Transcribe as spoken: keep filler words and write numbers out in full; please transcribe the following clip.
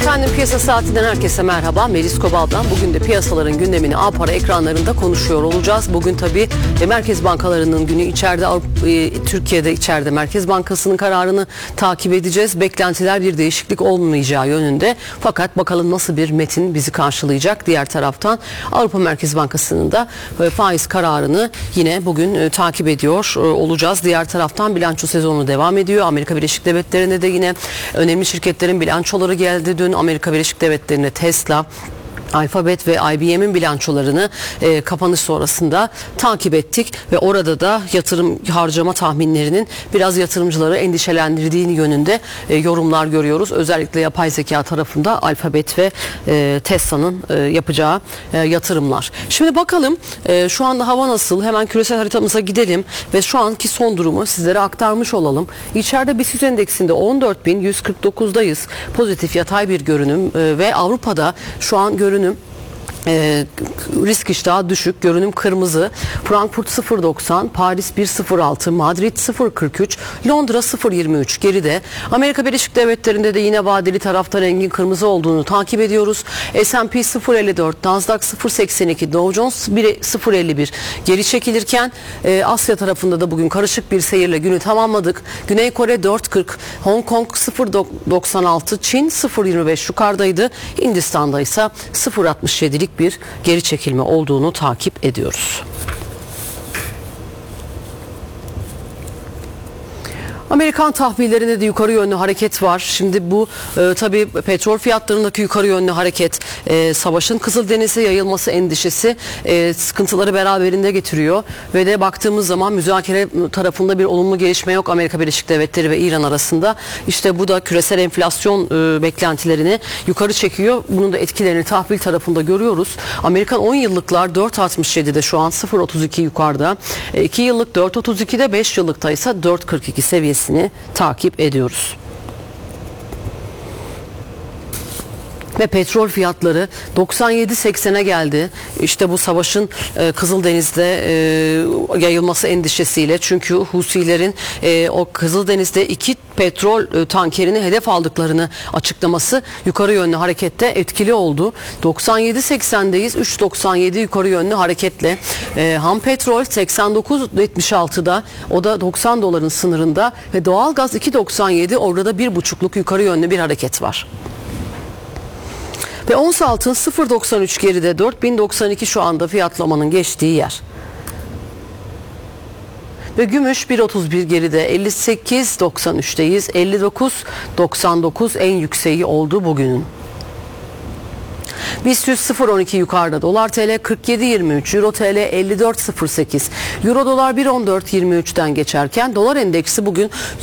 Efendim piyasa saatinden herkese merhaba. Melis Kobal'dan bugün de piyasaların gündemini A Para ekranlarında konuşuyor olacağız. Bugün tabii e, merkez bankalarının günü içeride e, Türkiye'de içeride Merkez Bankası'nın kararını takip edeceğiz. Beklentiler bir değişiklik olmayacağı yönünde. Fakat bakalım nasıl bir metin bizi karşılayacak. Diğer taraftan Avrupa Merkez Bankası'nın da e, faiz kararını yine bugün e, takip ediyor e, olacağız. Diğer taraftan bilanço sezonu devam ediyor. Amerika Birleşik Devletleri'nde de yine önemli şirketlerin bilançoları geldi. Dün Amerika Birleşik Devletleri'nde Tesla, Alphabet ve I B M'in bilançolarını e, kapanış sonrasında takip ettik ve orada da yatırım harcama tahminlerinin biraz yatırımcıları endişelendirdiğini yönünde e, yorumlar görüyoruz. Özellikle yapay zeka tarafında Alphabet ve e, Tesla'nın e, yapacağı e, yatırımlar. Şimdi bakalım e, şu anda hava nasıl? Hemen küresel haritamıza gidelim ve şu anki son durumu sizlere aktarmış olalım. İçeride BIST endeksinde on dört bin yüz kırk dokuzdayız. Pozitif yatay bir görünüm e, ve Avrupa'da şu an görünüm E, risk iştahı düşük, görünüm kırmızı. Frankfurt sıfır virgül doksan, Paris bir virgül sıfır altı, Madrid sıfır virgül kırk üç, Londra sıfır virgül yirmi üç geride. Amerika Birleşik Devletleri'nde de yine vadeli tarafta rengin kırmızı olduğunu takip ediyoruz. S and P sıfır virgül elli dört, Nasdaq sıfır virgül seksen iki, Dow Jones sıfır virgül elli bir geri çekilirken e, Asya tarafında da bugün karışık bir seyirle günü tamamladık. Güney Kore dört virgül kırk, Hong Kong sıfır virgül doksan altı, Çin sıfır virgül yirmi beş yukarıdaydı. Hindistan'da ise sıfır virgül altmış yedilik bir geri çekilme olduğunu takip ediyoruz. Amerikan tahvillerinde de yukarı yönlü hareket var. Şimdi bu e, tabii petrol fiyatlarındaki yukarı yönlü hareket, e, savaşın Kızıldeniz'e yayılması endişesi e, sıkıntıları beraberinde getiriyor. Ve de baktığımız zaman müzakere tarafında bir olumlu gelişme yok Amerika Birleşik Devletleri ve İran arasında. İşte bu da küresel enflasyon e, beklentilerini yukarı çekiyor. Bunun da etkilerini tahvil tarafında görüyoruz. Amerikan on yıllıklar dört virgül altmış yedi'de şu an sıfır virgül otuz iki yukarıda. E, iki yıllık dört virgül otuz iki'de, beş yıllıkta ise dört virgül kırk iki seviyesi takip ediyoruz. Ve petrol fiyatları doksan yedi seksene geldi. İşte bu savaşın e, Kızıldeniz'de e, yayılması endişesiyle. Çünkü Husilerin e, o Kızıldeniz'de iki petrol e, tankerini hedef aldıklarını açıklaması yukarı yönlü harekette etkili oldu. doksan yedi seksen'deyiz. üç virgül doksan yedi yukarı yönlü hareketle. E, ham petrol seksen dokuz yetmiş altı'da, o da doksan doların sınırında ve doğalgaz iki virgül doksan yedi, orada bir buçukluk yukarı yönlü bir hareket var. Ve ons altın sıfır virgül doksan üç geride, dört bin doksan iki şu anda fiyatlamanın geçtiği yer. Ve gümüş bir virgül otuz bir geride, elli sekiz doksan üç'teyiz. elli dokuz doksan dokuz en yükseği oldu bugünün. BIST yüz sıfır virgül on iki yukarıda. Dolar T L kırk yedi yirmi üç, Euro T L elli dört sıfır sekiz, Euro dolar bir virgül on dört yirmi üç'ten geçerken dolar endeksi bugün